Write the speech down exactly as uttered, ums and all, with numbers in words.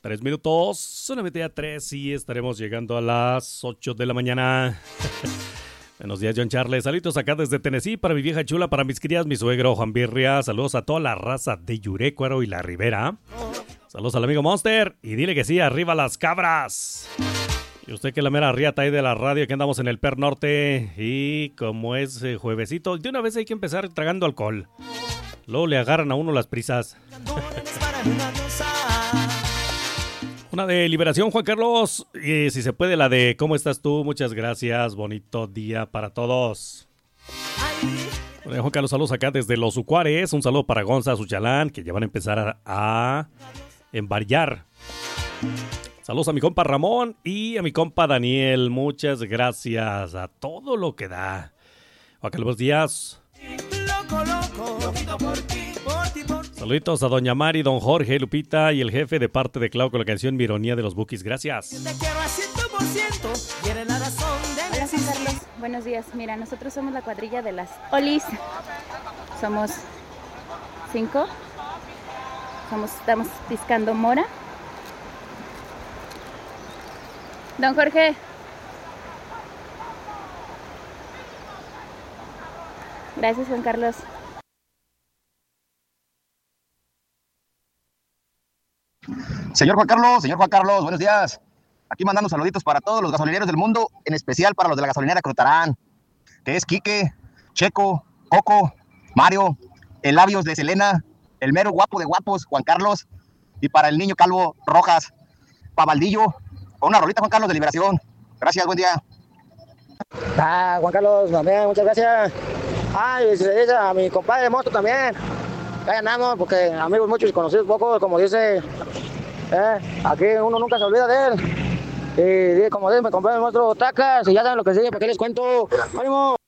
Tres minutos, solamente a tres y estaremos llegando a las ocho de la mañana. Buenos días, John Charles. Saludos acá desde Tennessee para mi vieja chula, para mis crías, mi suegro Juan Birria. Saludos a toda la raza de Yurecuaro y La Ribera. Saludos al amigo Monster y dile que sí, arriba las cabras. Y usted que es la mera riata ahí de la radio, que andamos en el Per Norte. Y como es eh, juevesito, de una vez hay que empezar tragando alcohol. Luego le agarran a uno las prisas. Una de Liberación, Juan Carlos. Y si se puede, la de ¿Cómo estás tú? Muchas gracias. Bonito día para todos. Bueno, Juan Carlos, saludos acá desde Los Ucuares. Un saludo para Gonza, Suchalán, que ya van a empezar a, a embarllar. Saludos a mi compa Ramón y a mi compa Daniel. Muchas gracias a todo lo que da. Juan Carlos, buenos días. Loco, loco, loquito por ti. Saluditos a Doña Mari, Don Jorge, Lupita y el jefe de parte de Clau con la canción Mi Ironía de los Bukis. Gracias. Hola, Juan Carlos. Buenos días. Mira, nosotros somos la cuadrilla de las Olis. Somos cinco. Somos, estamos piscando mora. Don Jorge. Gracias, Juan Carlos. Señor Juan Carlos, señor Juan Carlos, buenos días. Aquí mandando saluditos para todos los gasolineros del mundo, en especial para los de la gasolinera Crotarán, que es Quique, Checo, Coco, Mario, el Labios de Selena, el mero guapo de guapos, Juan Carlos, y para el niño calvo Rojas, Pabaldillo, con una rolita, Juan Carlos, de Liberación. Gracias, buen día. Ah, Juan Carlos, también, muchas gracias. Ay, y se le dice a mi compadre Mosto también. Ya ganamos, porque amigos muchos y conocidos pocos, como dice, eh, aquí uno nunca se olvida de él. Y como dice, me compré el monstruo tacas y ya saben lo que sigue, ¿para qué les cuento? ¡Ánimo!